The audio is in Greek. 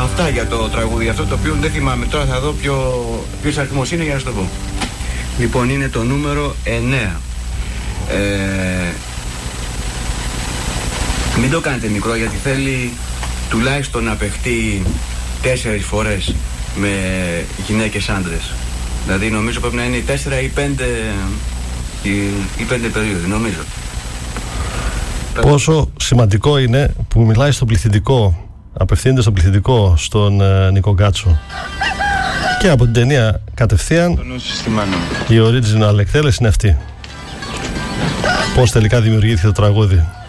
Αυτά για το τραγούδι, αυτό το οποίο δεν θυμάμαι. Τώρα θα δω ποιος αριθμός είναι για να σου το πω. Λοιπόν, είναι το νούμερο 9. Μην το κάνετε μικρό, γιατί θέλει τουλάχιστον να παιχτεί 4 φορές με γυναίκες άντρες. Δηλαδή νομίζω πρέπει να είναι 4 ή 5 περίοδοι, νομίζω. Πόσο σημαντικό είναι που μιλάει στο πληθυντικό, απευθύνεται στο πληθυντικό στον Νίκο Γκάτσο. Και από την ταινία κατευθείαν η original εκτέλεση είναι αυτή. Πώς τελικά δημιουργήθηκε το τραγούδι.